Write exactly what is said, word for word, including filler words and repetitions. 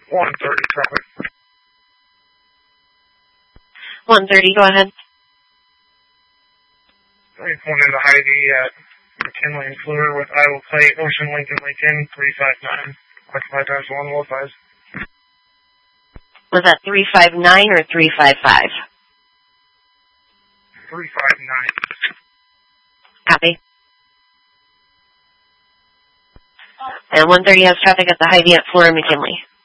one thirty traffic. one thirty, go ahead. Three point into Heidi at McKinley and Fluor with Iowa Plate, Ocean Lincoln Lincoln, three five nine. Occupied times one, low fives. Was that three five nine or three five five? three five nine. Copy. And one thirty has traffic at the Heidi at Fluor and McKinley.